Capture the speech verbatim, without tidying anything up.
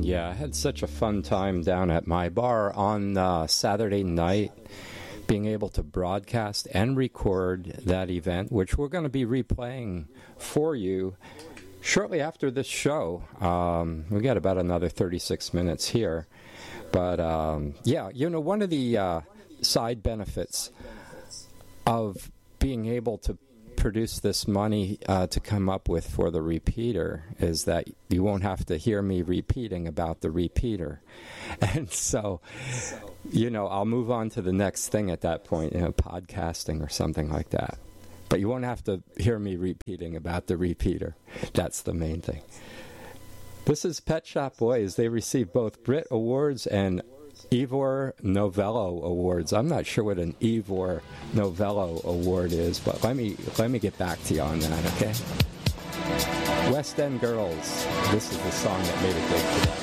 And yeah, I had such a fun time down at my bar on uh, Saturday night, being able to broadcast and record that event, which we're going to be replaying for you shortly after this show. Um, we got about another thirty-six minutes here. But um, yeah, you know, one of the uh, side benefits of being able to produce this money uh, to come up with for the repeater is that you won't have to hear me repeating about the repeater. And so, you know, I'll move on to the next thing at that point, you know, podcasting or something like that. But you won't have to hear me repeating about the repeater. That's the main thing. This is Pet Shop Boys. They received both Brit Awards and Ivor Novello Awards. I'm not sure what an Ivor Novello Award is, but let me let me get back to you on that, okay? West End Girls. This is the song that made it big for them.